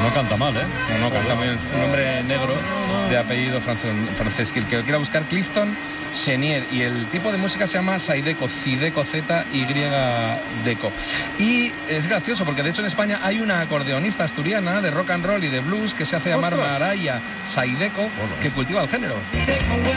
no canta mal, ¿eh? No canta muy bien. Un hombre negro de apellido francés. Que el que quiera buscar, Clifton Chenier, y el tipo de música se llama Zydeco, Zydeco, Z-Y-Deco. Y es gracioso porque de hecho en España hay una acordeonista asturiana de rock and roll y de blues que se hace llamar Maraya Zydeco, que cultiva el género.